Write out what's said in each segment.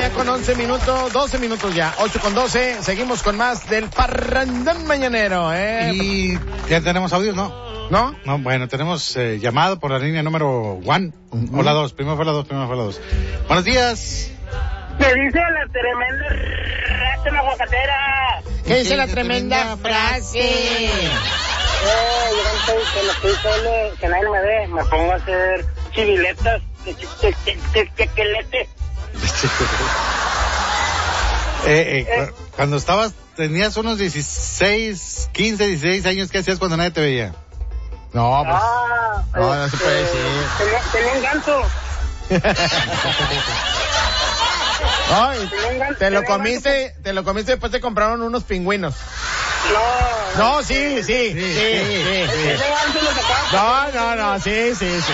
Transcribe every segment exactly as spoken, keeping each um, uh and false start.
ya con once minutos, doce minutos ya, ocho con doce. Seguimos con más del Parrandón Mañanero, ¿eh? Y ya tenemos audios, ¿no? ¿No? No, bueno, tenemos eh, llamado por la línea número one. Uh-huh. O la dos, primero fue la dos, primero fue la dos. Buenos días. ¿Qué dice la tremenda rata en la aguacatera? ¿Qué dice la tremenda frase? Eh, yo no estoy, que no estoy solo, que nadie me ve, me pongo a hacer chiviletas de chequelete. eh, eh, eh. cu- cuando estabas, tenías unos dieciséis, quince, dieciséis años, ¿qué hacías cuando nadie te veía? No, pues. Ah, no, no se puede eh, decir. Tenía, tenía un ganso. Ay, te lo comiste, te lo comiste y después te compraron unos pingüinos. No. No, sí, sí, sí, sí, sí, sí. Ese ganso lo sacaba. No, no, no, sí, sí, sí, sí.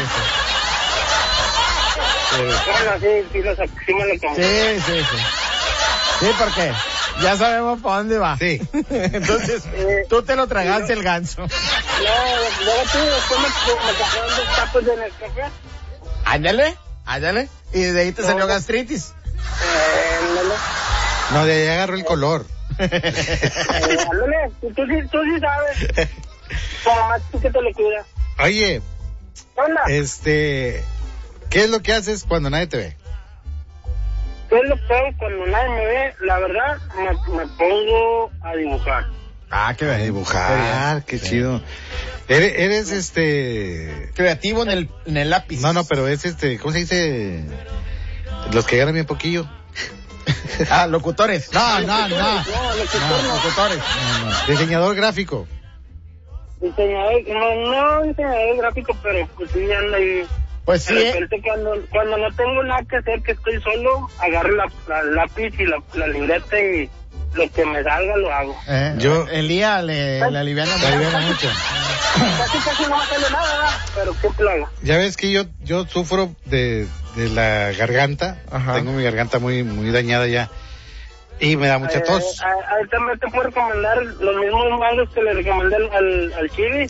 Bueno, sí, sí, lo sac- sí me lo comí. Sí, sí, sí. Sí, porque ya sabemos para dónde va. Sí. Entonces, tú te lo tragaste el ganso. No, luego tú después me, me compraron dos tapos de Nescafé. Ándale, ándale. Y de ahí te salió gastritis. Eh, ándale. No, de ahí agarró el color. Eh, ándale, tú, tú, sí- tú sí sabes. Tu mamá, tú que te lo cuidas. Oye, ¿Qué onda? este, ¿qué es lo que haces cuando nadie te ve? ¿Qué es lo que hago cuando nadie me ve? La verdad, me, me pongo a dibujar. Ah, qué A bien. dibujar, qué, Sí. chido. Eres, eres este... Creativo en el, en el lápiz. No, no, pero es este, ¿cómo se dice? Los que ganan bien poquillo. Ah, locutores. No, no, no. No, locutor no. Locutores. No, no. Diseñador gráfico. Diseñador, no, no diseñador gráfico, pero pues sí ando ahí. Pues sí, De ¿eh? repente cuando, cuando no tengo nada que hacer, que estoy solo, agarro la, la lápiz y la, la libreta y lo que me salga lo hago. Eh, Yo- Elía le, le aliviana Te aliviana mucho. Casi casi no me sale nada, ¿verdad? Pero ¿qué lo hago? Ya ves que yo, yo sufro de, de la garganta. Ajá. Tengo mi garganta muy, muy dañada ya. Y me da mucha tos. Eh, a- ahí también te puedo recomendar los mismos mangos que le recomendé al, al, al chili.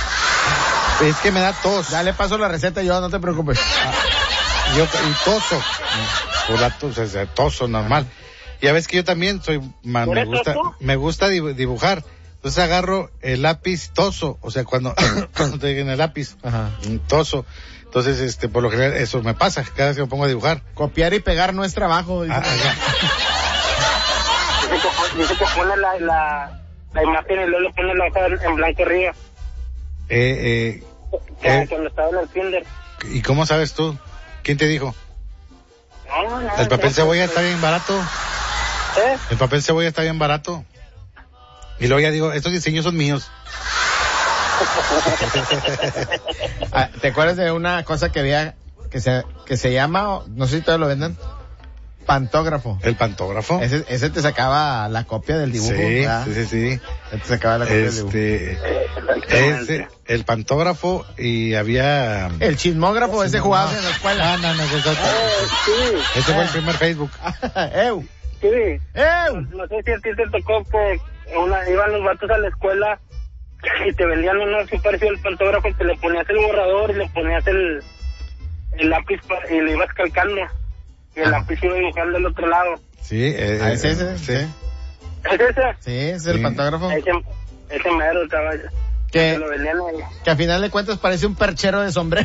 Es que me da tos. Ya le paso la receta yo, no te preocupes. Yo, y toso. Por la tos, o sea, toso normal. Ya ves que yo también soy, man, ¿Por me eso gusta, tú? me gusta dibu- dibujar. Entonces agarro el lápiz toso, o sea, cuando, cuando te en el lápiz, Ajá. toso. Entonces, este, por lo general, eso me pasa cada vez que me pongo a dibujar. Copiar y pegar no es trabajo. dice. Ah, ya. Dice que, dice que pone la, la, la imagen y luego le pone la hoja en blanco arriba. Eh, eh, Que Eh. Cuando estaba en el kinder. ¿y cómo sabes tú? ¿Quién te dijo? No, no, El papel no, cebolla no, está bien barato. ¿Eh? El papel cebolla está bien barato. Y luego ya digo, estos diseños son míos. Ah, ¿te acuerdas de una cosa que había que se que se llama, no sé si todavía lo venden, pantógrafo? El pantógrafo. Ese, ese te sacaba la copia del dibujo. Sí, ¿verdad? sí, sí, sí. Ese te sacaba la copia del dibujo. Este, ese, el pantógrafo y había... El chismógrafo, ese no, jugabas no. en la escuela. No, no, no, ese es otro. Eh, sí, Ese fue el primer Facebook. ¡Ew! sí. ¡Ew! No sé si a ti te tocó que una, iban los vatos a la escuela y te vendían uno así parecido al pantógrafo, que le ponías el borrador y le ponías el, el lápiz pa- y le ibas calcando. Y el lápiz iba dibujando al otro lado. Sí, eh, Ah, ¿es eh, ese? sí. Sí. ¿Es ese? Sí, ese es el Sí. pantógrafo. Ese, ese mero, caballo. Que Que, lo vendían ahí. que a final de cuentas parece un perchero de sombrero.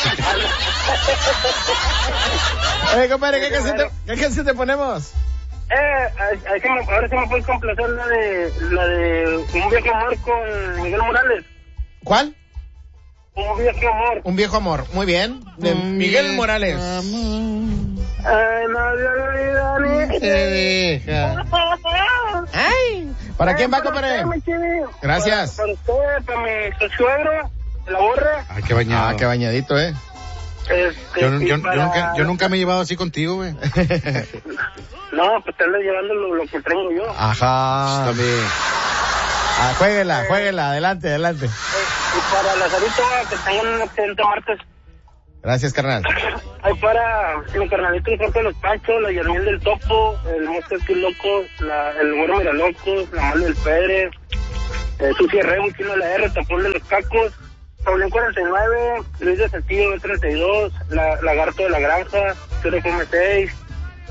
Oye, compadre, ¿qué canción te, ¿qué canción te ponemos? Eh, ahí- ahí sí me- ahora sí me puede complacer la de, la de Un viejo amor con Miguel Morales. ¿Cuál? Un viejo amor. Un viejo amor. Muy bien. De Miguel Morales. Ay, no se olvida ni Se deja. ¡Ay! ¿Para quién va, compadre? Gracias. Para, para usted, para mi suegro, la borra. Ay, qué bañado. Ah, qué bañadito, ¿eh? Este, Yo, y yo, yo para- nunca, yo nunca me he llevado así contigo, güey. No, pues te llevando lo, lo que traigo yo. Ajá. También. Ah, jueguela, jueguela. Adelante, adelante. Eh, y para Lazarito, que tengan un excelente martes. Gracias, carnal. Ahí para mi carnalito, el Jorge de los Panchos, la Yarmiel del Topo, el Monster Kill Loco, la, el Güero Miralocos, la Mal del Pedre, el Susi Herrero, Chino de la R, Tapón de los Cacos, Paulín cuarenta y nueve, Luis de Saltillo, treinta y dos, la, Lagarto de la Granja, cero coma seis,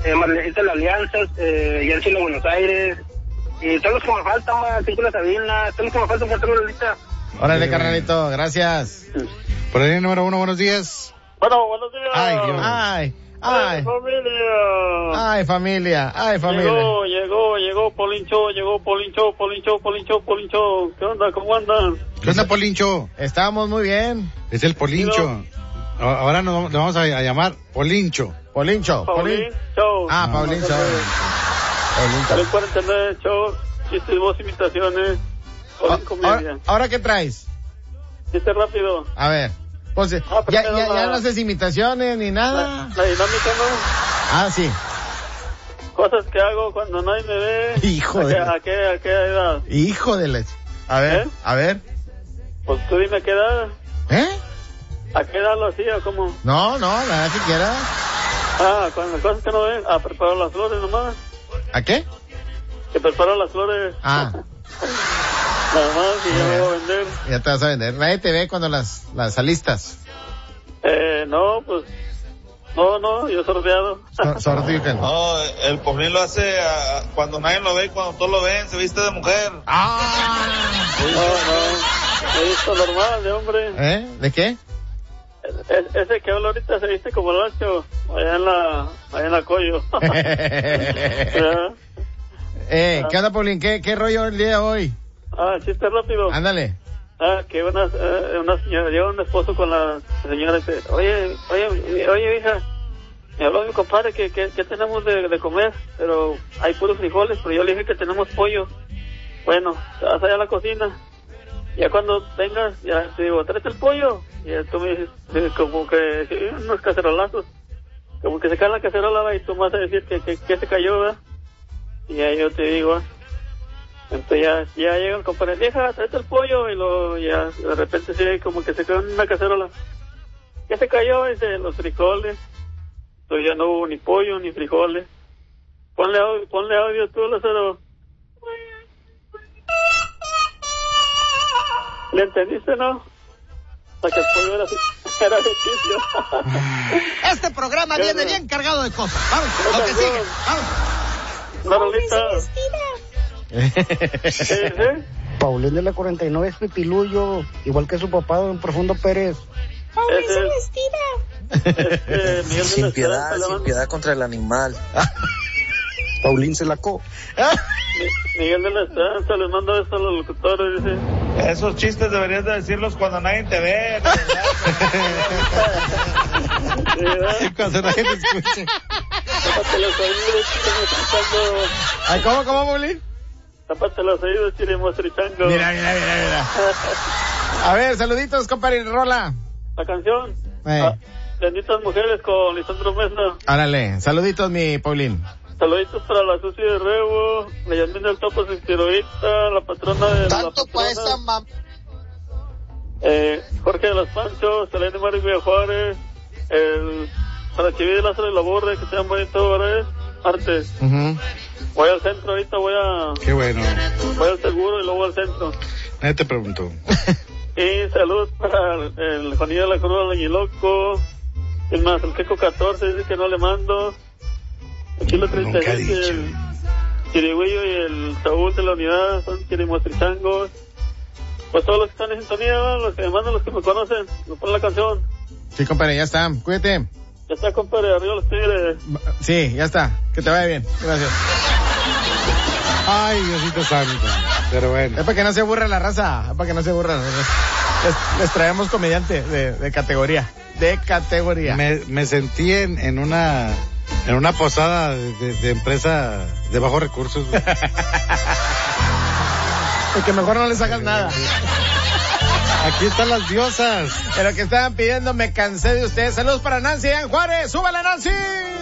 eh, Marlecita de la Alianza, eh, Yancy de Buenos Aires, y todos los que me faltan, más, Cinco de la Sabina, todos los que me faltan, por favor, ahorita. Órale, carnalito, gracias. Por ahí, número uno, buenos días. Bueno, buenos días. Ay, Dios. Ay, ay. Familia. Ay, familia, ay, familia. Llegó, llegó, llegó Polincho, llegó Polincho, Polincho, Polincho, Polincho. ¿Qué onda? ¿Cómo andan? ¿Qué onda, Polincho? Estábamos muy bien. Es el Polincho. Ahora nos le vamos a, a llamar Polincho. Polincho, Polin. Show. Ah, Paulincho. Paulincho. tres cuarenta y nueve, show. Chistes, voz, imitaciones. Polin, comedia. Ahora, ¿ahora qué traes? Chiste rápido. A ver. Pues, Ah, pero ya, pero ya, la- ya no haces imitaciones ni nada. La, la dinámica, ¿no? Ah, sí. Cosas que hago cuando nadie me ve. Hijo ¿A de qué, la- a qué, a qué edad? Hijo de leche. A ver, ¿Eh? a ver. Pues tú dime a qué edad. ¿Eh? ¿A qué edad lo hacía? ¿Cómo? No, no, la verdad siquiera. Ah, cuando cosas que no ven. Ah, preparo las flores nomás. ¿A qué? Que preparo las flores. Ah, Nada más y ya me voy a vender. ya te vas a vender. Nadie te ve cuando las, las alistas. Eh, no, pues. No, no, yo sorteado. So- sortifican. No, el Poblín lo hace ah, cuando nadie lo ve, cuando todos lo ven, se viste de mujer. ¡Ah! No, no. He visto normal de hombre. ¿Eh? ¿De qué? Es- ese que habla ahorita se viste como el ancho. Allá en la. Allá en la Coyo. Ya. eh, ¿qué onda, Paulín? ¿Qué, ¿Qué rollo el día de hoy? Ah, chiste rápido. Ándale. Ah, que una, eh, una señora, llega un esposo con la señora y dice, oye, oye, oye, hija, me habló mi compadre que, que, que tenemos de, de comer, pero hay puros frijoles, pero yo le dije que tenemos pollo. Bueno, te vas allá a la cocina, ya cuando vengas, ya te digo, tráete el pollo, y ya tú me dices, eh, como que, sí, unos cacerolazos, como que se cae la cacerola y tú me vas a decir que, que, que se cayó, ¿verdad? Y ya yo te digo, entonces ya, ya llega el compadre, vieja, tráete el pollo, y luego ya de repente sí, como que se quedó en una cacerola. ¿Qué se cayó? Dice, los frijoles. Entonces ya no hubo ni pollo ni frijoles. Ponle audio, ponle audio tú, Lázaro. ¿Le entendiste, no? O sea, que el pollo era, era ficticio. Este programa viene bien cargado de cosas. Vamos, lo que sigue. Vamos. Una rolita. ¿Sí, sí? Paulín de la cuarenta y nueve es pipiluyo, igual que su papá, don Profundo Pérez. Ese es, este, Miguel de Sin la piedad, Esperanza, le sin mando- piedad contra el animal. Paulín se la co. Mi- Miguel de la Esperanza, les mando esto a los locutores, dice. Esos chistes deberías de decirlos cuando nadie te ve. Sí, ¿verdad? Cuando nadie te escuche. Tápate los oídos, chile mostrichango. Ay, ¿Cómo, cómo, Paulín? Tápate los oídos, chile mostrichango. Mira, mira, mira, mira. A ver, saluditos, compadre, rola. La canción. Eh. Ah, Benditas Mujeres con Lisandro Mesa. Árale, saluditos, mi Paulín. Saluditos para la Susi de Rebo, la Yasmín del Topo Estiroita, la patrona de la Tanto para esa patrona, mam... eh, Jorge de los Panchos, Selene María Juárez, el para Chiví de Lázaro y la Borre, que sean bonitos ¿verdad? Artes. Ujú. Voy al centro ahorita, voy a Qué bueno. voy al seguro y luego al centro. Nadie te preguntó. Y saludos para el, el Juanillo de la Cruz, el Añiloco, el más, el Queco catorce dice que no le mando, el Chilo treinta y Nunca he siete, dicho. el Chirigüillo y el Saúl de la unidad son chirimostrichangos. Pues todos los que están en sintonía, los que me mandan, los que me conocen, me ponen la canción. Sí, compadre, ya está. Cuídate. Ya está, compadre, arriba los tigres. Sí, ya está. Que te vaya bien. Gracias. Ay, Diosito santo. Pero bueno. Es para que no se aburra la raza. Es para que no se aburra. Les, les traemos comediante de, de categoría. De categoría. Me, me sentí en, en una en una posada de, de, de empresa de bajos recursos. güey. Y que mejor no les hagas nada. Aquí están las diosas. Pero que estaban pidiendo, me cansé de ustedes. Saludos para Nancy en Juárez. ¡Súbala, Nancy!